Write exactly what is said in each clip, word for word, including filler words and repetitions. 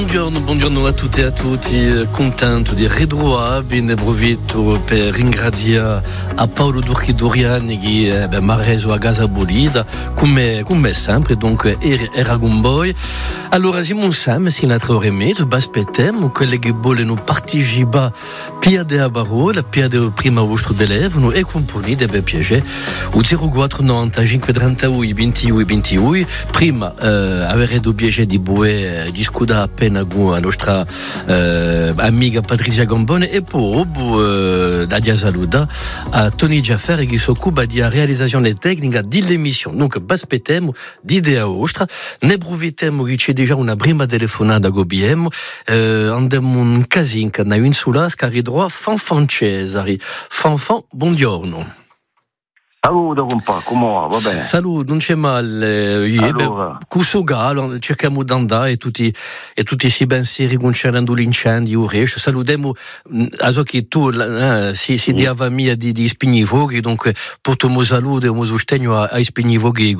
Buongiorno, buongiorno a tutti e a tutti, contento di ritrovare, ne approfitto per ringraziare a Paolo Durchi Doriani che eh, mi ha reso a casa Bolida, come, come sempre, dunque era con voi. Allora siamo insieme, sin l'altra ora e mezzo, aspettiamo quelli che vogliono partecipare per la parola, per la prima vostra telefono e componete per piacere o zero quattro novantacinque trentadue ventidue ventidue. Prima eh, avrei il piacere di voi discutere appena con la nostra eh, amica Patrizia Gambone e poi eh, da dia saluta a Tony Jaffer che si occupa di realizzazione tecnica dell'emissione. Dunque aspettiamo di idea vostra, ne approfittiamo che c'è già una prima telefonata che abbiamo, eh, andiamo un casino che noi in sulla scaridroa Fanfan Cesari. Fanfan, buongiorno. Saluto compà, come va? Va bene? Saluto, non c'è male. Io, allora. Questo galo cerchiamo di andare e tutti, e tutti si pensieri concernendo l'incendio. Salutiamo, adesso che tu eh, si, si diava mia di, di spignivoghi, dunque portiamo salute e un sostegno ai spignivoghi.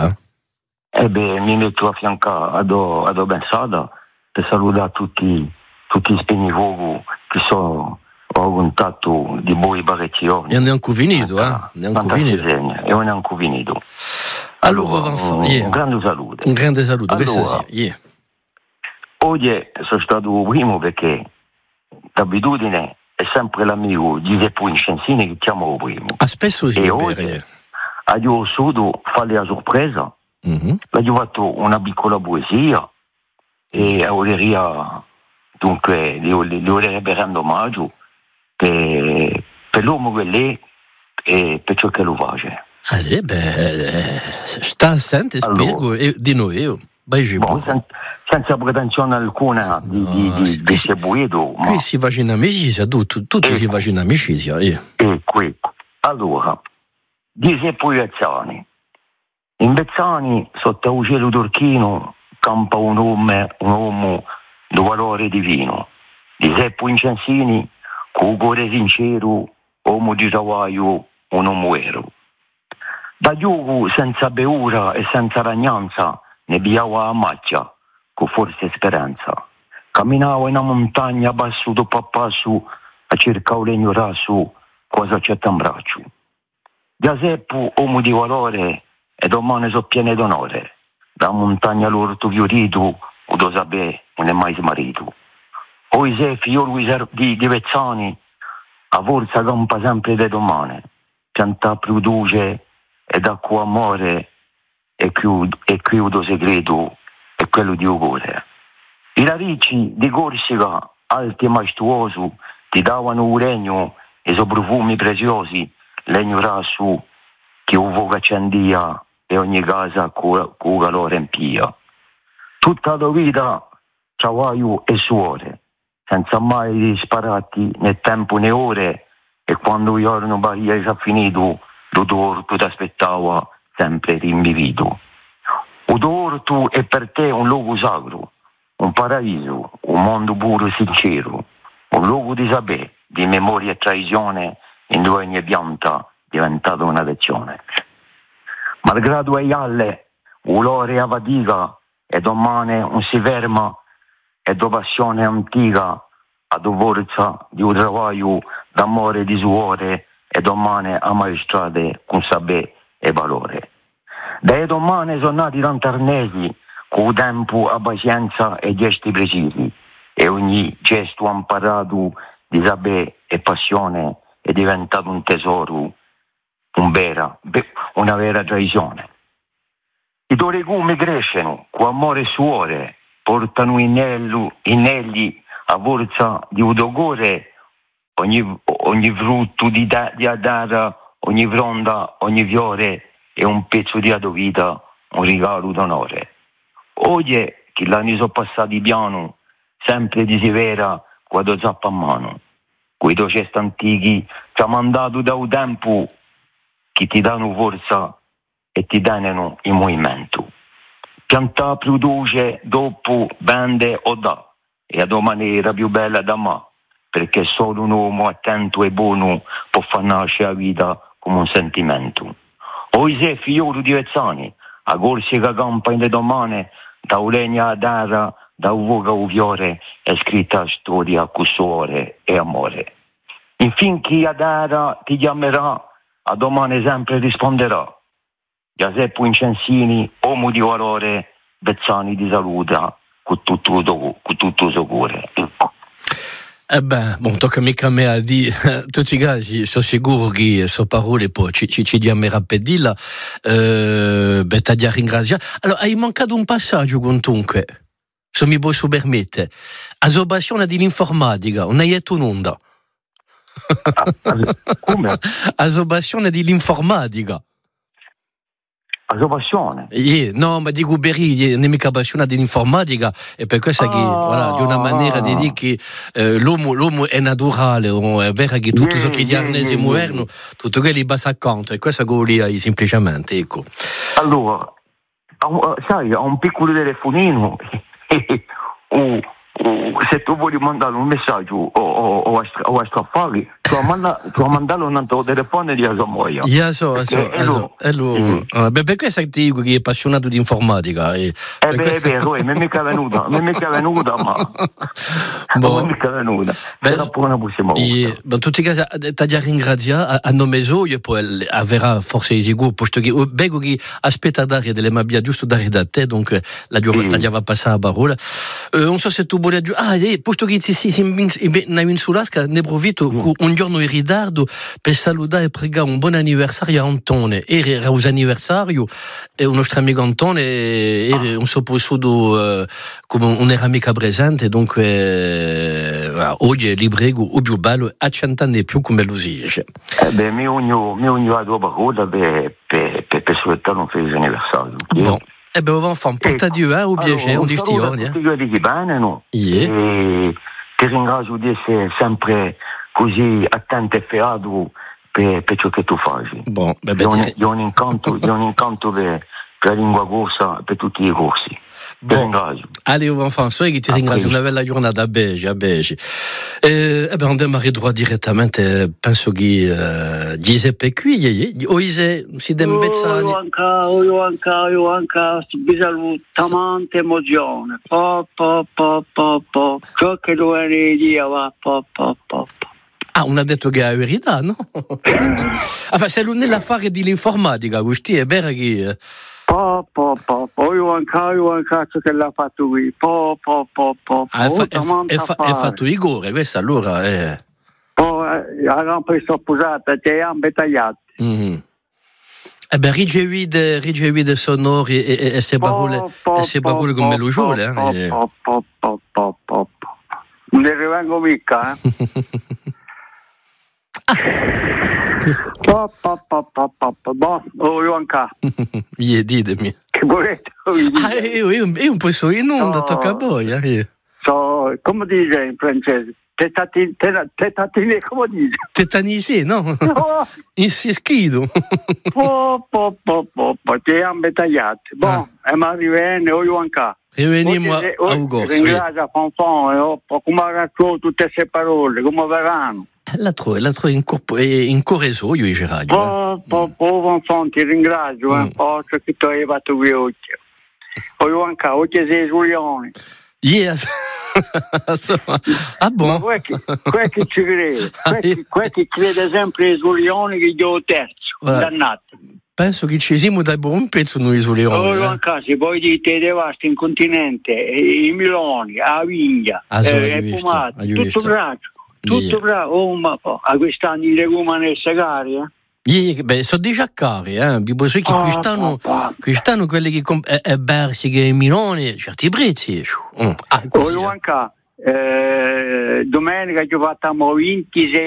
Eh beh, mi metto a fianco a do, a do pensata per salutare tutti, tutti gli spignivoghi che sono a contatto di voi parecchi giorni. E andiamo finito, eh? Andiamo finito. E non andiamo finito. Allora, allora un, yeah. un grande saluto. Un grande saluto, allora, yeah. Oggi sono stato primo perché d'abitudine è sempre l'amico Giuseppe Incensini che chiamo primo. Ah, spesso sì. E oggi ho voluto fare la sorpresa. Mm-hmm. Ho fatto una piccola poesia e voleria dunque le vorrei rendo omaggio per, per l'uomo che lei e per ciò che lo face. Allora, beh, sta assente, allora, spiego e di noi io. Bon, sen, senza pretensione alcuna di, no, di, di, di seguito. Qui ma... si fa in amicizia, tutti, tutti ecco. Si fa in amicizia. Eh. Ecco, ecco. Allora, dice poi Bezzani. In Bezzani, sotto un cielo turchino, campa un uomo, un uomo di valore divino. Giuseppe Incensini, con cuore sincero, uomo di travaglio, un uomo vero. Da giugo senza beura e senza ragnanza, ne biava a macchia, con forse speranza. Camminava in una montagna, passo dopo passo, a cercare un legno raso, cosa c'è un braccio. Giuseppe, uomo di valore, e domani so piene d'onore. Da montagna l'orto fiorito, o do sapere, non è mai smarrito. O i se fiori di, di Bezzani, a forza campa sempre de domani. Pianta produce ed acqua amore e chiudo, e chiudo segreto è quello di cuore. I radici di Corsica, alti e maestuosi, ti davano un legno e so profumi preziosi, legno raso che uvo accendia e ogni casa con calore empia. Tutta la vita travaglio e suore, senza mai sparati né tempo né ore, e quando il giorno Bahia è finito, l'odorto ti aspettava sempre rinvivito. L'odorto è per te un luogo sacro, un paradiso, un mondo puro e sincero, un luogo di sapere, di memoria e traizione, in dove ogni pianta è diventata una lezione. Malgrado e alle, l'ore a fatica, e domani non si ferma, e do passione antica, a do forza di un travaglio d'amore e di suore, e domani a maestrate con sapere e valore. Da domani sono nati tanti arnesi, con tempo a pazienza e gesti precisi, e ogni gesto imparato di sapere e passione è diventato un tesoro, un vera, una vera tradizione. I tuoi legumi crescono con amore e suore, portano in egli a forza di udogore ogni, ogni frutto di, da, di adara, ogni fronda, ogni fiore è un pezzo di vita, un regalo d'onore. Oggi che l'anni sono passati piano, sempre di severa, quando zappa a mano. Quei due gesti antichi tramandato da un tempo che ti danno forza e ti danno in movimento. Piantà produce, dopo vende o dà, e ad una maniera più bella da me, perché solo un uomo attento e buono può far nascere la vita come un sentimento. O i se fiori di Bezzani, a Corsica campa in le domane, da Ulegna a Dara, da uvoca un fiore è scritta storia con suore e amore. Infin chi adara ti chiamerà, a domani sempre risponderà. Giuseppe Incensini, uomo di valore, Bezzani di saluta con tutto, con tutto il suo cuore. Eh ben, bon, tocca mica a me a dire, tutti i casi, sono sicuro che so parole poi ci, ci, ci chiamerà per dirla, eh, beh, ti ringrazia. Allora, hai mancato un passaggio comunque, se mi posso permettere, asobazione dell'informatica, non hai detto un'onda. Come? Asobazione dell'informatica. Asobazione? Yeah, no, ma dico Berì, non è mica appassionato dell'informatica e per questo ah, che, voilà, di una maniera di dire che eh, l'uomo, l'uomo è naturale, è vero che tutto ciò che è arnese yeah, moderno, yeah. tutto quello è bassa accanto e questo che lì semplicemente, ecco. Allora, sai, ho un piccolo telefonino o se tu vuoi mandare un messaggio o, o, o, o a straffare, tu a mandarlo un altro telefono di Asamoia. Io so, so, so, è lui. Beh, per questo ti dico che è appassionato di informatica. E, eh beh, è vero, mi è mica venuta, mi è mica venuta, ma non è mica venuta. Però pure non possiamo. In tutti i casi, ti ringrazio a nome suo, e poi avrà forse i sicuro, posto che vedo che aspetta dare delle mabbia giusto dare da te, donc la va passare la parola. Non so se tu vuoi dire, ah, posto che si si in sulasca, ne approfitto un giorno in ritardo per salutare e pregare un buon anniversario a Antone. Era un anniversario e un nostro amico Antone era un soppossuto uh, come un era mica presente, dunque uh, oggi è librego o più bello a cent'anni più come lo si dice. Eh beh, mi ognuno mi ognuno ha due parole per per per per soltanto un felice anniversario. Bon. Eh ben, enfant, porta ecco. Dio, eh, o piacere, un distione. Tutti quelli che bene, no? Yeah. E ti ringrazio di essere sempre così attento e fiato per, per ciò che tu fai. Bon, beh, beh, io, io un incanto, io un incanto per, per la lingua corsa, per tutti i corsi. Ti bon. ringrazio. Allez, enfant, so che ti ringrazio, una bella giornata a Beige, a Beige. Eh, eh ben, on démarre droit direttamente, penso che uh, Giuseppe qui, Oise, si dem Bezzani. Io anche, io anche, io anche, vi saluto, tante emozione, po, po, po, po, po, ciò che dovete dire, va, po, po, po, po. Ah, on ha detto che è la verità, no? Enfin, se non è l'affare dell'informatica, questi è vero che... Po, po, po, po, io anche, io anche che l'ha fatto qui, po, po, po, po, ah, è, fa, è, è, fa, è fatto rigore, questo allora è... Poi, la rampa è posata, c'è gambe tagliate. Mm-hmm. Eh ben, rigeguide, rigeguide sonori e, e, e se parole, e se parole come lo giule, eh? Po, po, po, po, po, po. Non ne rivengo mica, eh? Po, po, po, po, po, po. Boh, oh, io anche. Yeah, ditemi. Che volete? Ah, io, io, io un po' so in onda, so, tocca a voi, eh? So, come dice in francese? Tetatine, tetatine, come dice? Tetanisi, no? No. Insischido. Po, po, po, po, po, ti gambe tagliate. Boh, e ma rivenne, o io anche. Riveniamo a Ugo. Ringrazio, Fonfon, come racconto tutte queste parole, come verranno. L'altro, l'altro in, corpo, in correso, io e Gerardo. Po, po, po, Fonfon, ti ringrazio, mm. eh, po, che tu hai fatto qui oggi. O io anche, oggi sei Giuliani. Yes. Ah bon? Ma che, che ci crede, quel che crede sempre ai Giuliani che io terzo, condannato. Penso che ci siamo da buon pezzo noi Giuliani. Oh, io anche, se poi dite devasti in continente, i Miloni, a Vigna, i Pomati, tutto braccio. Tutto yeah. bravo, oh, ma a quest'anno i legumi sono cari, eh? Yeah, beh, sono dieci cari, eh? Vi posso dire che quest'anno, quest'anno quelli che comp- è, è Bersiche e Milone, certi prezzi. Mm. Ah, oh, io anche, eh, domenica ci facciamo ventisei